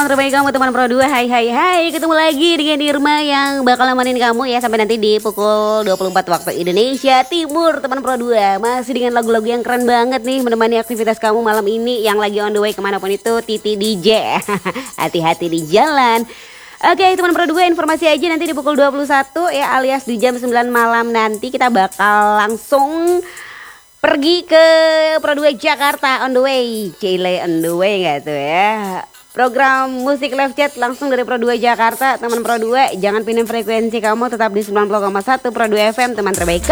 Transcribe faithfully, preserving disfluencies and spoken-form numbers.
teman terbaik kamu, teman Pro dua. Hai hai hai, ketemu lagi dengan Irma yang bakal nemenin kamu ya sampai nanti di pukul dua puluh empat waktu Indonesia Timur, teman Pro dua. Masih dengan lagu-lagu yang keren banget nih menemani aktivitas kamu malam ini yang lagi on the way kemanapun itu. Titi D J. Hati-hati di jalan. Oke teman Pro dua, informasi aja nanti di pukul dua puluh satu ya, alias di jam sembilan malam nanti kita bakal langsung pergi ke Pro dua Jakarta on the way. Cile on the way gak tuh ya. Program musik live chat langsung dari Pro dua Jakarta. Teman Pro dua, jangan pindah frekuensi, kamu tetap di sembilan puluh koma satu Pro dua F M, teman terbaik.